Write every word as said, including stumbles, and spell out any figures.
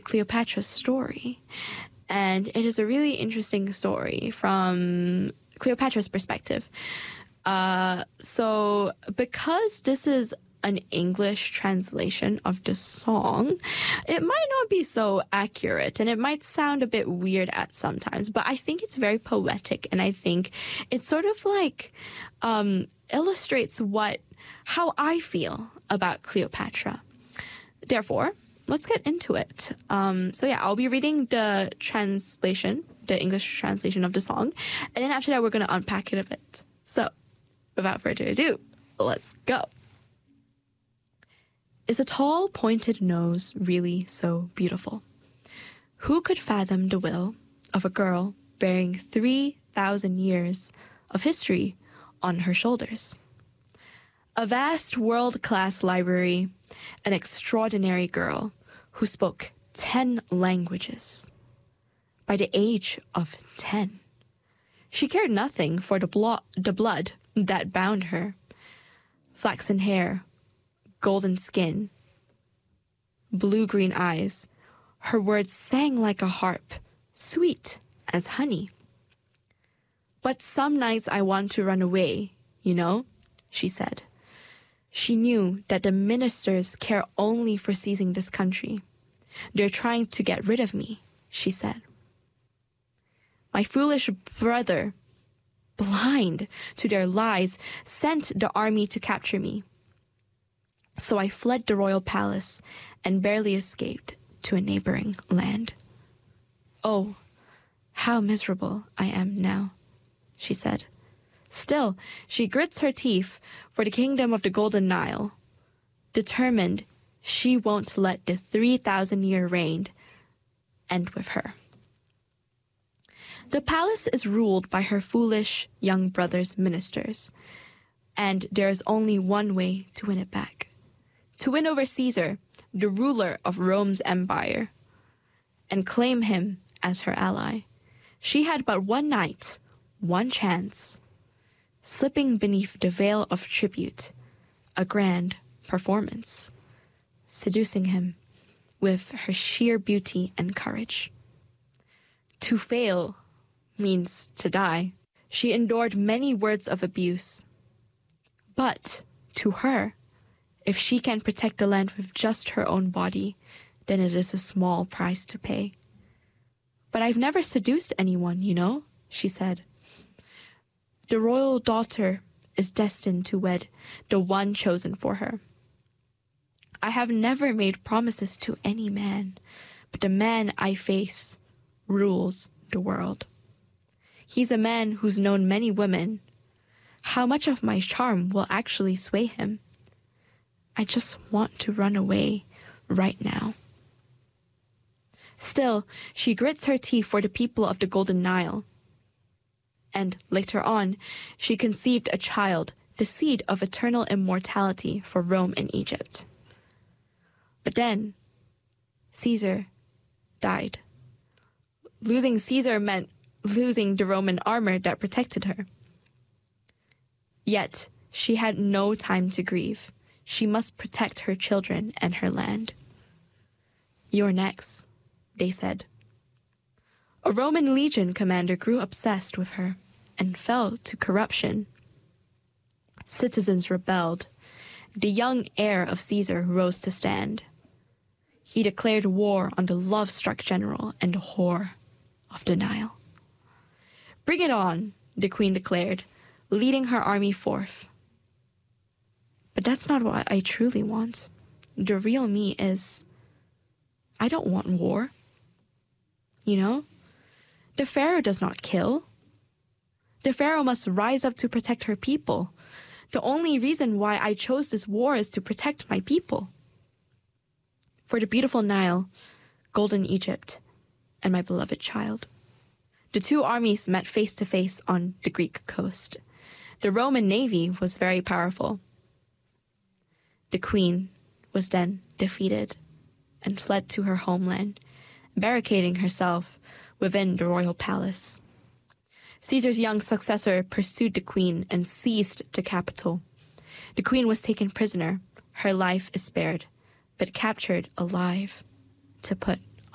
Cleopatra's story. And it is a really interesting story from Cleopatra's perspective. Uh, so because this is an English translation of the song, it might not be so accurate and it might sound a bit weird at sometimes, but I think it's very poetic, and I think it sort of like um, illustrates what how I feel about Cleopatra. Therefore, let's get into it. Um, so yeah, I'll be reading the translation, the English translation of the song, and then after that we're going to unpack it a bit. So, without further ado, let's go. Is a tall, pointed nose really so beautiful? Who could fathom the will of a girl bearing three thousand years of history on her shoulders? A vast world-class library, an extraordinary girl who spoke ten languages. By the age of ten, she cared nothing for the, blo- the blood that bound her. Flaxen hair, golden skin, blue-green eyes. Her words sang like a harp, sweet as honey. But some nights I want to run away, you know, she said. She knew that the ministers care only for seizing this country. They're trying to get rid of me, she said. My foolish brother, blind to their lies, sent the army to capture me. So I fled the royal palace and barely escaped to a neighboring land. Oh, how miserable I am now, she said. Still, she grits her teeth for the kingdom of the Golden Nile, determined she won't let the three thousand year reign end with her. The palace is ruled by her foolish young brother's ministers, and there is only one way to win it back. To win over Caesar, the ruler of Rome's empire, and claim him as her ally. She had but one night, one chance, slipping beneath the veil of tribute, a grand performance, seducing him with her sheer beauty and courage. To fail means to die. She endured many words of abuse. But to her, if she can protect the land with just her own body, then it is a small price to pay. But I've never seduced anyone, you know, she said. The royal daughter is destined to wed the one chosen for her. I have never made promises to any man, but the man I face rules the world. He's a man who's known many women. How much of my charm will actually sway him? I just want to run away right now. Still, she grits her teeth for the people of the Golden Nile. And later on, she conceived a child, the seed of eternal immortality for Rome and Egypt. But then, Caesar died. Losing Caesar meant losing the Roman armor that protected her. Yet, she had no time to grieve. She must protect her children and her land. You're next, they said. A Roman legion commander grew obsessed with her and fell to corruption. Citizens rebelled. The young heir of Caesar rose to stand. He declared war on the love-struck general and the whore of the Nile. Bring it on, the queen declared, leading her army forth. But that's not what I truly want. The real me is, I don't want war. You know? The pharaoh does not kill. The pharaoh must rise up to protect her people. The only reason why I chose this war is to protect my people. For the beautiful Nile, golden Egypt, and my beloved child. The two armies met face to face on the Greek coast. The Roman navy was very powerful. The queen was then defeated and fled to her homeland, barricading herself within the royal palace. Caesar's young successor pursued the queen and seized the capital. The queen was taken prisoner. Her life is spared, but captured alive to put